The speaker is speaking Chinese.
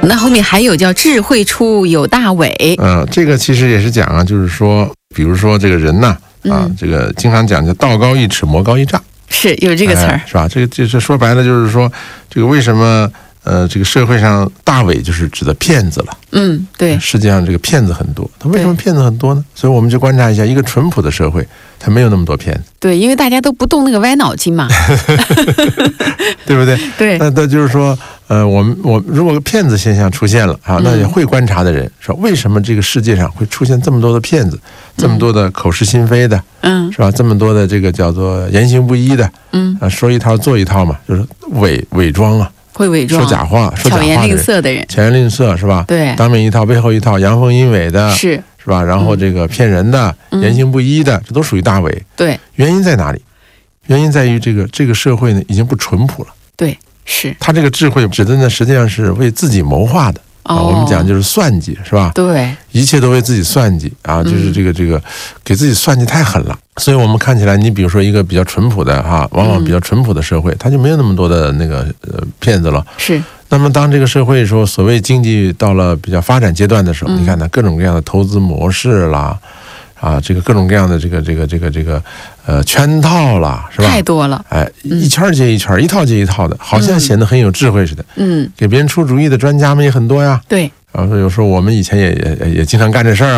那后面还有叫智慧处有大伟。 这个其实也是讲啊，就是说，比如说这个人呐，这个经常讲叫道高一尺，魔高一丈， 是有这个词儿， 是吧？这说白了就是说，这个为什么这个社会上大伪就是指的骗子了。 对， 世界上这个骗子很多，他为什么骗子很多呢？所以我们就观察一下，一个淳朴的社会，它没有那么多骗子。 对，因为大家都不动那个歪脑筋嘛， 对不对？ 对。 那就是说，我如果骗子现象出现了啊，那也会观察的人说，为什么这个世界上会出现这么多的骗子，这么多的口是心非的，是吧？这么多的这个叫做言行不一的，说一套做一套嘛，就是伪装啊。 会伪装、 说假话、 巧言令色的人， 巧言令色是吧？ 对， 当面一套背后一套，阳奉阴违的， 是吧？然后这个骗人的、言行不一的，这都属于大伪。 对， 原因在哪里？原因在于这个社会呢已经不淳朴了。 对，是他这个智慧指的呢，实际上是为自己谋划的。我们讲就是算计，是吧？ 对， 一切都为自己算计啊，就是这个给自己算计太狠了。所以我们看起来，你比如说一个比较淳朴的往往比较淳朴的社会，它就没有那么多的那个骗子了。 是。 那么当这个社会说所谓经济到了比较发展阶段的时候，你看它各种各样的投资模式啦，这个各种各样的这个圈套啦，是吧？ 太多了。 一圈接一圈，一套接一套的，好像显得很有智慧似的。给别人出主意的专家们也很多呀。 对。 有时候我们以前也经常干这事儿啊。